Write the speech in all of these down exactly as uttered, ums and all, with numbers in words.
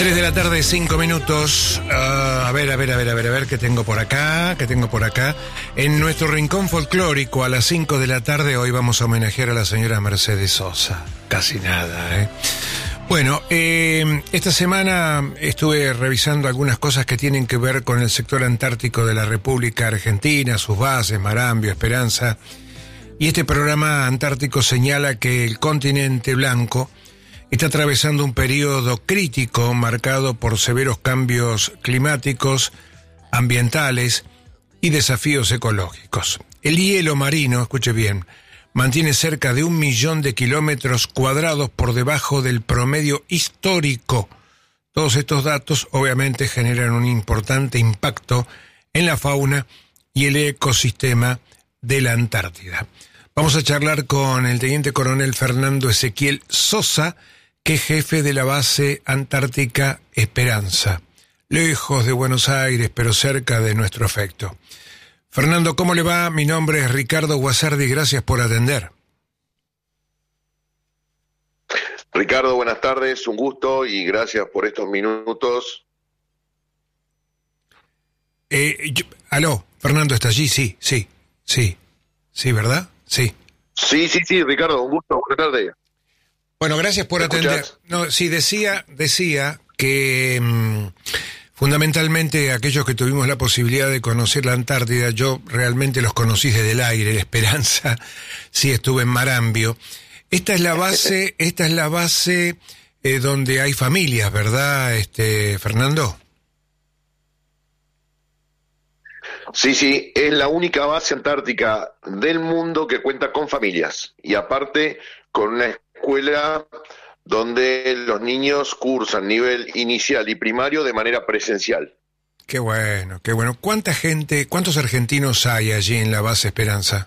tres de la tarde, cinco minutos. Uh, a ver, a ver, a ver, a ver, a ver, ¿qué tengo por acá? ¿Qué tengo por acá? En nuestro rincón folclórico, a las cinco de la tarde, hoy vamos a homenajear a la señora Mercedes Sosa. Casi nada, ¿eh? Bueno, eh, esta semana estuve revisando algunas cosas que tienen que ver con el sector antártico de la República Argentina, sus bases, Marambio, Esperanza. Y este programa antártico señala que el continente blanco está atravesando un periodo crítico marcado por severos cambios climáticos, ambientales y desafíos ecológicos. El hielo marino, escuche bien, mantiene cerca de un millón de kilómetros cuadrados por debajo del promedio histórico. Todos estos datos obviamente generan un importante impacto en la fauna y el ecosistema de la Antártida. Vamos a charlar con el teniente coronel Fernando Ezequiel Sosa, que es jefe de la base antártica Esperanza, lejos de Buenos Aires, pero cerca de nuestro afecto. Fernando, ¿cómo le va? Mi nombre es Ricardo Guasardi, gracias por atender. Ricardo, buenas tardes, un gusto y gracias por estos minutos. Eh, yo, aló, Fernando, ¿está allí? Sí, sí, sí, sí, ¿verdad? Sí. Sí, sí, sí, Ricardo, un gusto, buenas tardes. Bueno, gracias por atender. No, sí, decía, decía que mmm, fundamentalmente aquellos que tuvimos la posibilidad de conocer la Antártida, yo realmente los conocí desde el aire, la Esperanza, sí estuve en Marambio. Esta es la base, esta es la base eh, donde hay familias, ¿verdad, este Fernando? Sí, sí, es la única base antártica del mundo que cuenta con familias y aparte con una escuela donde los niños cursan nivel inicial y primario de manera presencial. Qué bueno, qué bueno. ¿Cuánta gente, cuántos argentinos hay allí en la base Esperanza?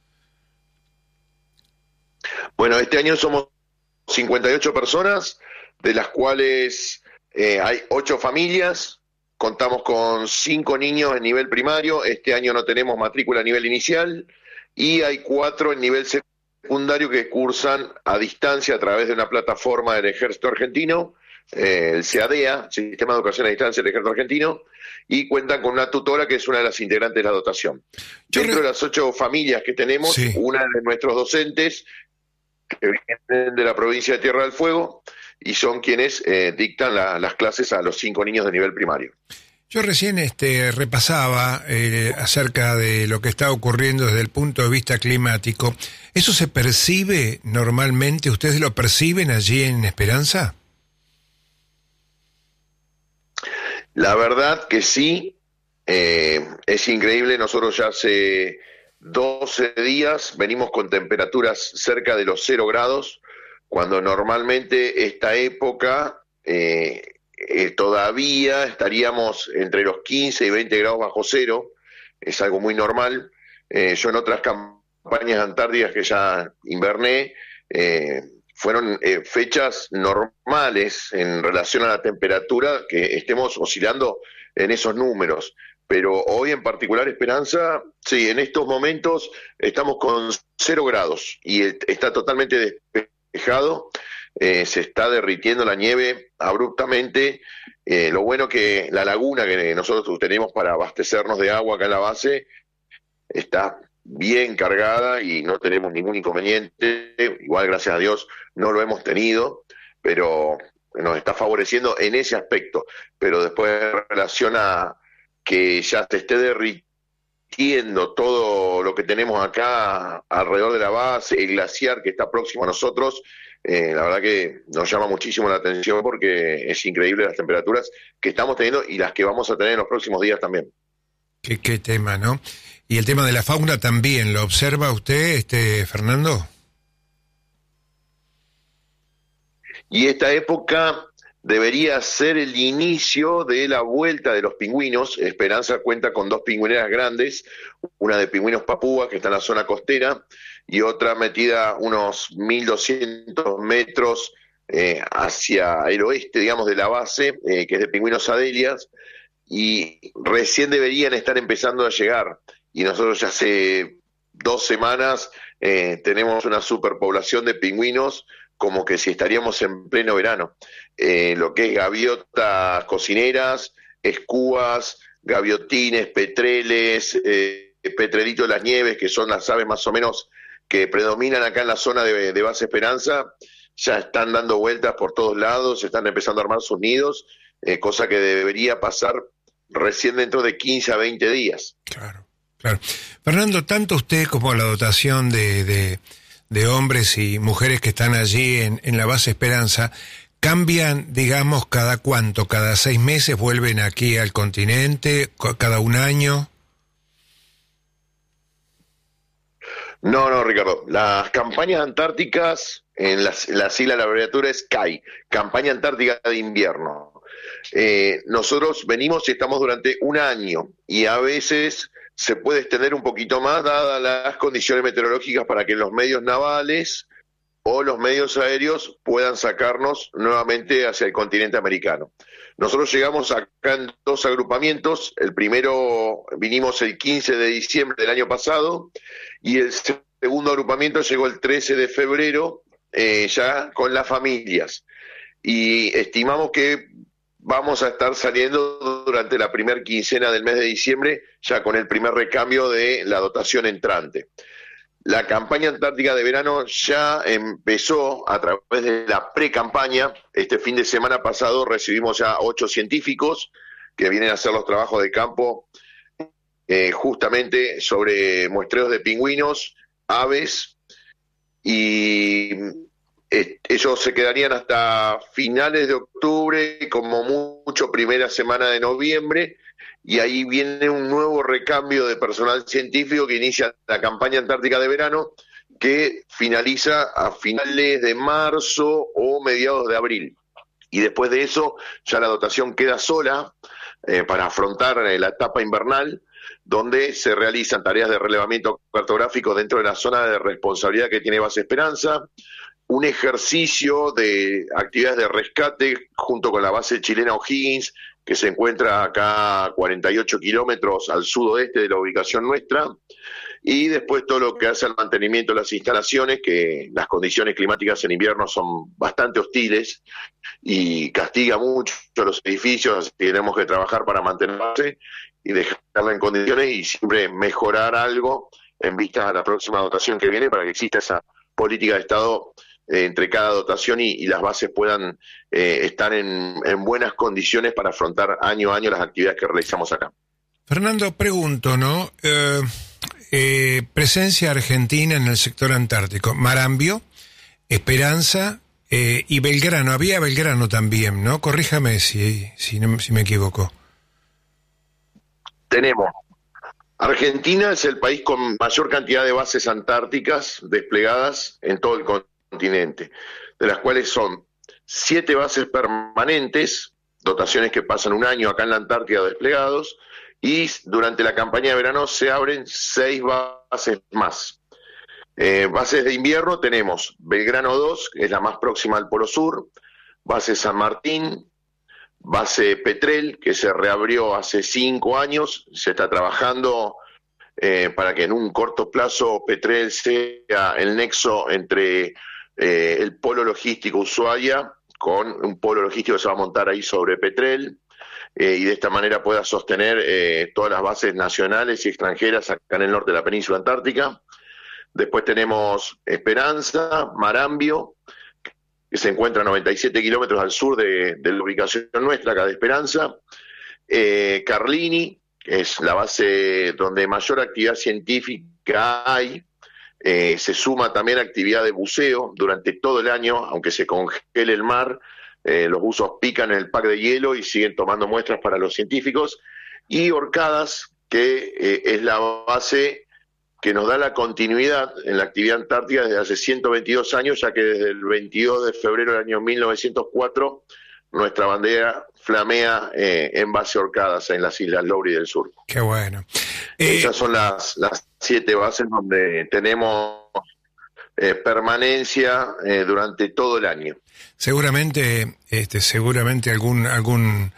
Bueno, este año somos cincuenta y ocho personas, de las cuales eh, hay ocho familias. Contamos con cinco niños en nivel primario, este año no tenemos matrícula a nivel inicial, y hay cuatro en nivel secundario que cursan a distancia a través de una plataforma del Ejército Argentino, eh, el SEADEA, Sistema de Educación a Distancia del Ejército Argentino, y cuentan con una tutora que es una de las integrantes de la dotación. Yo Dentro re... de las ocho familias que tenemos, sí. Una de nuestros docentes, que vienen de la provincia de Tierra del Fuego, y son quienes eh, dictan la, las clases a los cinco niños de nivel primario. Yo recién este, repasaba eh, acerca de lo que está ocurriendo desde el punto de vista climático. ¿Eso se percibe normalmente? ¿Ustedes lo perciben allí en Esperanza? La verdad que sí, eh, es increíble. Nosotros ya hace doce días venimos con temperaturas cerca de los cero grados, cuando normalmente esta época eh, eh, todavía estaríamos entre los quince y veinte grados bajo cero, es algo muy normal. Eh, yo en otras campañas antárticas que ya inverné, eh, fueron eh, fechas normales en relación a la temperatura, que estemos oscilando en esos números. Pero hoy en particular, Esperanza, sí, en estos momentos estamos con cero grados y está totalmente despejado. Dejado, eh, se está derritiendo la nieve abruptamente. Eh, lo bueno que la laguna que nosotros tenemos para abastecernos de agua acá en la base está bien cargada y no tenemos ningún inconveniente. Igual, gracias a Dios, no lo hemos tenido, pero nos está favoreciendo en ese aspecto. Pero después, en relación a que ya se esté derritiendo todo lo que tenemos acá alrededor de la base, el glaciar que está próximo a nosotros, eh, la verdad que nos llama muchísimo la atención porque es increíble las temperaturas que estamos teniendo y las que vamos a tener en los próximos días también. Qué, qué tema, ¿no? Y el tema de la fauna también, ¿lo observa usted, este Fernando? Y esta época debería ser el inicio de la vuelta de los pingüinos. Esperanza cuenta con dos pingüineras grandes, una de pingüinos papúa, que está en la zona costera, y otra metida unos mil doscientos metros eh, hacia el oeste, digamos, de la base, eh, que es de pingüinos adelias, y recién deberían estar empezando a llegar. Y nosotros ya hace dos semanas eh, tenemos una superpoblación de pingüinos como que si estaríamos en pleno verano. Eh, lo que es gaviotas cocineras, escúas, gaviotines, petreles, eh, petrelito de las nieves, que son las aves más o menos que predominan acá en la zona de, de Base Esperanza, ya están dando vueltas por todos lados, están empezando a armar sus nidos, eh, cosa que debería pasar recién dentro de quince a veinte días. Claro, claro. Fernando, tanto usted como la dotación de, de, de hombres y mujeres que están allí en, en la Base Esperanza, ¿cambian, digamos, cada cuánto? ¿Cada seis meses vuelven aquí al continente? ¿Cada un año? No, no, Ricardo. Las campañas antárticas, en la, la sigla, la abreviatura es C A I, Campaña Antártica de Invierno. Eh, nosotros venimos y estamos durante un año, y a veces se puede extender un poquito más, dadas las condiciones meteorológicas, para que los medios navales o los medios aéreos puedan sacarnos nuevamente hacia el continente americano. Nosotros llegamos acá en dos agrupamientos. El primero vinimos el quince de diciembre del año pasado, y el segundo agrupamiento llegó el trece de febrero, eh, ya con las familias. Y estimamos que vamos a estar saliendo durante la primera quincena del mes de diciembre, ya con el primer recambio de la dotación entrante. La campaña antártica de verano ya empezó a través de la pre-campaña. Este fin de semana pasado recibimos ya ocho científicos que vienen a hacer los trabajos de campo, eh, justamente sobre muestreos de pingüinos, aves, y eh, ellos se quedarían hasta finales de octubre, como mucho primera semana de noviembre, y ahí viene un nuevo recambio de personal científico que inicia la campaña antártica de verano, que finaliza a finales de marzo o mediados de abril. Y después de eso ya la dotación queda sola eh, para afrontar eh, la etapa invernal, donde se realizan tareas de relevamiento cartográfico dentro de la zona de responsabilidad que tiene Base Esperanza, un ejercicio de actividades de rescate junto con la base chilena O'Higgins, que se encuentra acá a cuarenta y ocho kilómetros al sudoeste de la ubicación nuestra, y después todo lo que hace al mantenimiento de las instalaciones, que las condiciones climáticas en invierno son bastante hostiles y castiga mucho los edificios, así que tenemos que trabajar para mantenerse y dejarla en condiciones y siempre mejorar algo en vistas a la próxima dotación que viene, para que exista esa política de Estado eh, entre cada dotación y, y las bases puedan eh, estar en, en buenas condiciones para afrontar año a año las actividades que realizamos acá. Fernando, pregunto, ¿no? Eh, eh, presencia argentina en el sector antártico, Marambio, Esperanza eh, y Belgrano. Había Belgrano también, ¿no? Corríjame si, si, no, si me equivoco. Tenemos. Argentina es el país con mayor cantidad de bases antárticas desplegadas en todo el continente, de las cuales son siete bases permanentes, dotaciones que pasan un año acá en la Antártida desplegados, y durante la campaña de verano se abren seis bases más. Eh, bases de invierno tenemos Belgrano dos, que es la más próxima al Polo Sur, base San Martín, base Petrel, que se reabrió hace cinco años, se está trabajando eh, para que en un corto plazo Petrel sea el nexo entre eh, el polo logístico Ushuaia con un polo logístico que se va a montar ahí sobre Petrel, eh, y de esta manera pueda sostener eh, todas las bases nacionales y extranjeras acá en el norte de la península antártica. Después tenemos Esperanza, Marambio, que se encuentra a noventa y siete kilómetros al sur de, de la ubicación nuestra, acá de Esperanza, eh, Carlini, que es la base donde mayor actividad científica hay, eh, se suma también actividad de buceo durante todo el año, aunque se congele el mar, eh, los buzos pican en el pack de hielo y siguen tomando muestras para los científicos, y Orcadas, que eh, es la base que nos da la continuidad en la actividad antártica desde hace ciento veintidós años, ya que desde el veintidós de febrero del año mil novecientos cuatro nuestra bandera flamea eh, en base Orcadas, en las Islas Lowry del Sur. Qué bueno. Eh, Esas son las, las siete bases donde tenemos eh, permanencia eh, durante todo el año. Seguramente, este, seguramente algún, algún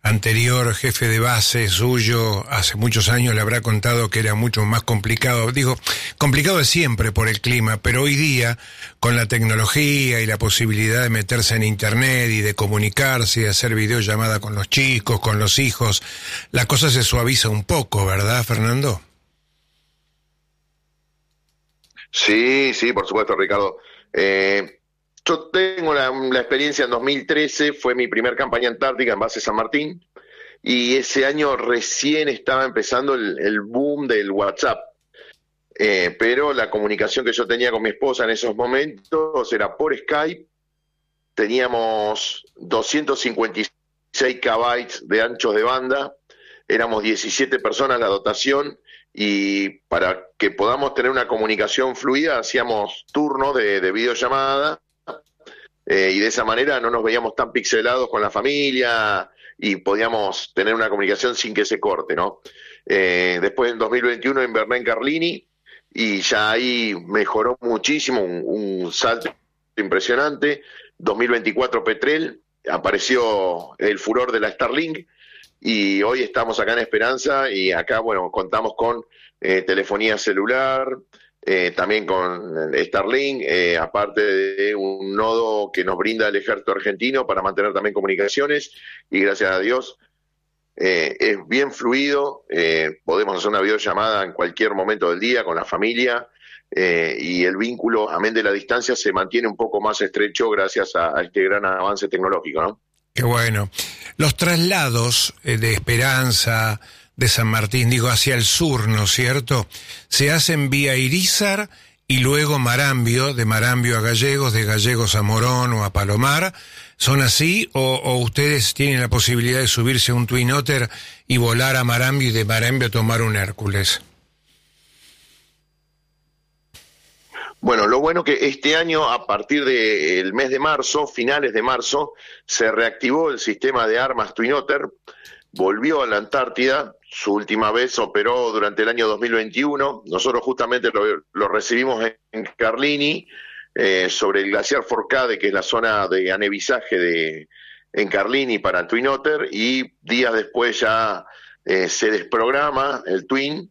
anterior jefe de base suyo hace muchos años le habrá contado que era mucho más complicado. Digo, complicado de siempre por el clima, pero hoy día, con la tecnología y la posibilidad de meterse en internet y de comunicarse y de hacer videollamada con los chicos, con los hijos, la cosa se suaviza un poco, ¿verdad, Fernando? Sí, sí, por supuesto, Ricardo. Eh, yo tengo la, la experiencia en dos mil trece, fue mi primer campaña antártica en base San Martín, y ese año recién estaba empezando el, el boom del WhatsApp. Eh, pero la comunicación que yo tenía con mi esposa en esos momentos era por Skype. Teníamos doscientos cincuenta y seis kilobytes de anchos de banda, éramos diecisiete personas la dotación, y para que podamos tener una comunicación fluida hacíamos turnos de, de videollamada, eh, y de esa manera no nos veíamos tan pixelados con la familia y podíamos tener una comunicación sin que se corte, ¿no? Eh, después en dos mil veintiuno inverné en Carlini y ya ahí mejoró muchísimo, un, un salto impresionante. dos mil veinticuatro Petrel, apareció el furor de la Starlink, y hoy estamos acá en Esperanza, y acá, bueno, contamos con eh, telefonía celular, eh, también con Starlink, eh, aparte de un nodo que nos brinda el ejército argentino para mantener también comunicaciones, y gracias a Dios eh, es bien fluido, eh, podemos hacer una videollamada en cualquier momento del día con la familia, eh, y el vínculo, amén de la distancia, se mantiene un poco más estrecho gracias a, a este gran avance tecnológico, ¿no? Qué bueno. Los traslados eh, de Esperanza, de San Martín, digo, hacia el sur, ¿no es cierto?, se hacen vía Irízar y luego Marambio, de Marambio a Gallegos, de Gallegos a Morón o a Palomar. ¿Son así o, o ustedes tienen la posibilidad de subirse a un Twin Otter y volar a Marambio y de Marambio tomar un Hércules? Bueno, lo bueno que este año, a partir del mes de marzo, finales de marzo, se reactivó el sistema de armas Twin Otter, volvió a la Antártida, su última vez operó durante el año dos mil veintiuno, nosotros justamente lo, lo recibimos en Carlini, eh, sobre el glaciar Forcade, que es la zona de anevisaje de, en Carlini para Twin Otter, y días después ya eh, se desprograma el Twin,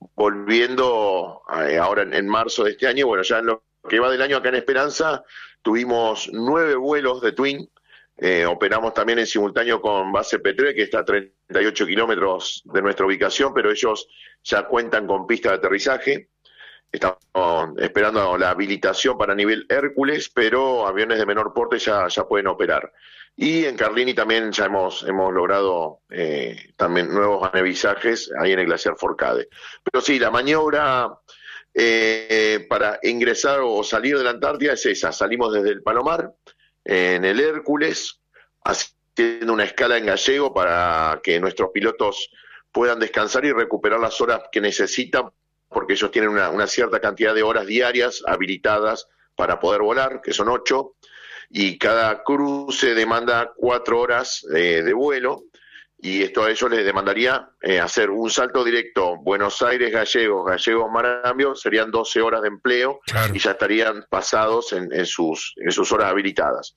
volviendo eh, ahora en, en marzo de este año. Bueno, ya en lo que va del año acá en Esperanza tuvimos nueve vuelos de Twin, eh, operamos también en simultáneo con base Petrel, que está a treinta y ocho kilómetros de nuestra ubicación, pero ellos ya cuentan con pista de aterrizaje. Estamos esperando la habilitación para nivel Hércules, pero aviones de menor porte ya, ya pueden operar. Y en Carlini también ya hemos, hemos logrado eh, también nuevos anevisajes ahí en el glaciar Forcade. Pero sí, la maniobra eh, para ingresar o salir de la Antártida es esa. Salimos desde el Palomar, eh, en el Hércules, haciendo una escala en Gallego para que nuestros pilotos puedan descansar y recuperar las horas que necesitan, porque ellos tienen una, una cierta cantidad de horas diarias habilitadas para poder volar, que son ocho, y cada cruce demanda cuatro horas eh, de vuelo, y esto a ellos les demandaría eh, hacer un salto directo Buenos Aires, Gallegos, Gallegos, Marambio, serían doce horas de empleo, claro, y ya estarían pasados en, en, sus, en sus horas habilitadas.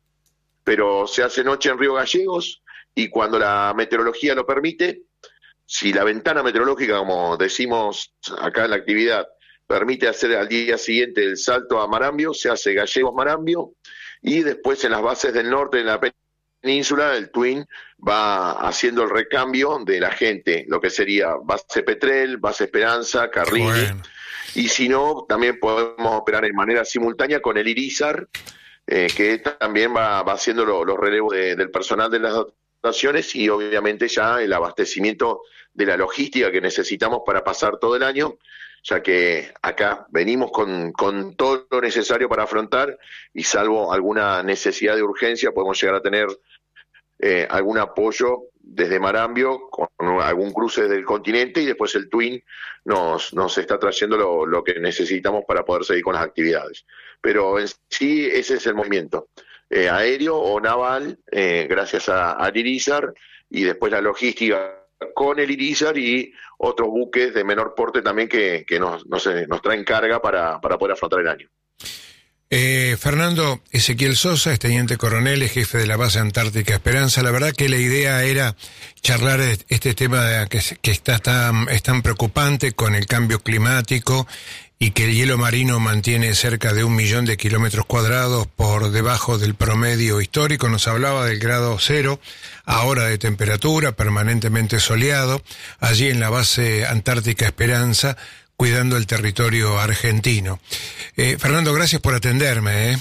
Pero se hace noche en Río Gallegos, y cuando la meteorología lo permite, si la ventana meteorológica, como decimos acá en la actividad, permite hacer al día siguiente el salto a Marambio, se hace Gallegos-Marambio, y después en las bases del norte, en la península, el Twin va haciendo el recambio de la gente, lo que sería base Petrel, base Esperanza, Carlini, bueno, y si no, también podemos operar en manera simultánea con el Irízar, eh, que también va, va haciendo lo, los relevos de, del personal de las dotaciones, y obviamente ya el abastecimiento de la logística que necesitamos para pasar todo el año, ya que acá venimos con, con todo lo necesario para afrontar, y salvo alguna necesidad de urgencia podemos llegar a tener eh, algún apoyo desde Marambio con algún cruce del continente, y después el Twin nos, nos está trayendo lo, lo que necesitamos para poder seguir con las actividades. Pero en sí ese es el movimiento, eh, aéreo o naval, eh, gracias a, a Irízar, y después la logística con el Irízar y otros buques de menor porte también que, que nos, nos, nos traen carga para, para poder afrontar el año. Eh, Fernando Ezequiel Sosa es teniente coronel, es jefe de la base Antártica Esperanza. La verdad que la idea era charlar este tema de, que, que está tan, es tan preocupante con el cambio climático y que el hielo marino mantiene cerca de un millón de kilómetros cuadrados por debajo del promedio histórico. Nos hablaba del grado cero, ahora de temperatura, permanentemente soleado, allí en la base Antártica Esperanza, cuidando el territorio argentino. Eh, Fernando, gracias por atenderme. ¿eh?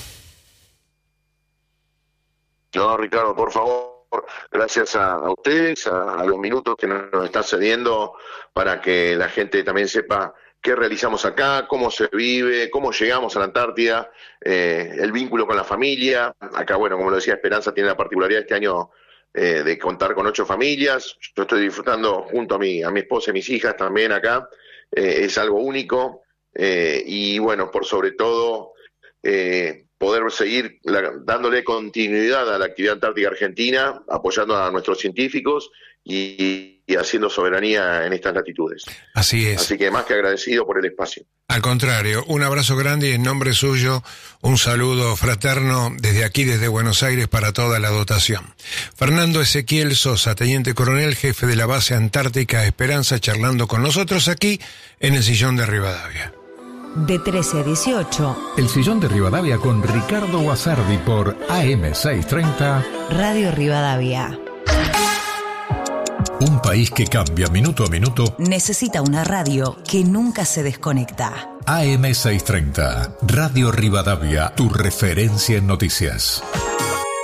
No, Ricardo, por favor, gracias a, a ustedes, a, a los minutos que nos están cediendo para que la gente también sepa qué realizamos acá, cómo se vive, cómo llegamos a la Antártida, eh, el vínculo con la familia. Acá, bueno, como lo decía, Esperanza tiene la particularidad este año eh, de contar con ocho familias. Yo estoy disfrutando junto a mi, a mi esposa y mis hijas también acá. Eh, es algo único eh, y bueno, por sobre todo eh, poder seguir la, dándole continuidad a la actividad antártica argentina, apoyando a nuestros científicos y, y haciendo soberanía en estas latitudes. Así es. Así que más que agradecido por el espacio. Al contrario, un abrazo grande y en nombre suyo un saludo fraterno desde aquí, desde Buenos Aires, para toda la dotación. Fernando Ezequiel Sosa, teniente coronel, jefe de la base Antártica Esperanza, charlando con nosotros aquí en el Sillón de Rivadavia. De trece a dieciocho. El Sillón de Rivadavia con Ricardo Guasardi por A M seiscientos treinta. Radio Rivadavia. Un país que cambia minuto a minuto necesita una radio que nunca se desconecta. A M seiscientos treinta, Radio Rivadavia, tu referencia en noticias.